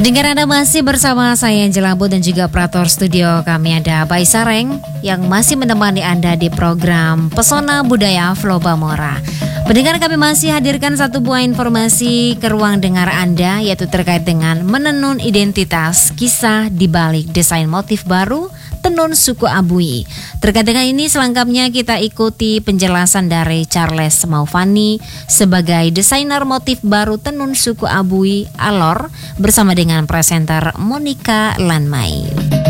Pendengar, Anda masih bersama saya Angela Bu dan juga operator studio kami ada Bayi Sareng yang masih menemani Anda di program Pesona Budaya Flow Bamora. Pendengar, kami masih hadirkan satu buah informasi ke ruang dengar Anda, yaitu terkait dengan menenun identitas, kisah di balik desain motif baru tenun suku Abui. Terkait dengan ini selengkapnya kita ikuti penjelasan dari Charles Maufani sebagai desainer motif baru tenun suku Abui Alor bersama dengan presenter Monica Lanmai.